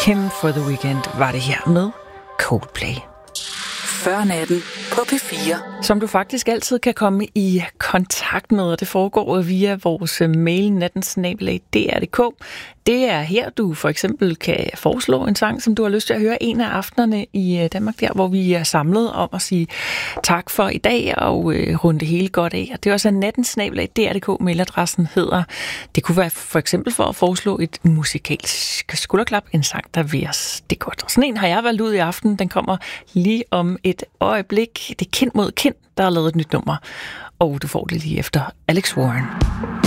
Him for the Weekend var det her med Coldplay. Før natten på P4. Som du faktisk altid kan komme i kontakt med, og det foregår via vores mail nattensnabelag.dr.dk. Det er her, du for eksempel kan foreslå en sang, som du har lyst til at høre en af aftenerne i Danmark, der hvor vi er samlet om at sige tak for i dag og runde det hele godt af. Og det er også nattensnabelag.dr.dk, mailadressen hedder. Det kunne være for eksempel for at foreslå et musikalsk skulderklap, en sang, der vil os det godt. Og sådan en har jeg valgt ud i aften. Den kommer lige om et øjeblik. Det er Kind mod Kind, der har lavet et nyt nummer. Og du får det lige efter Alex Warren.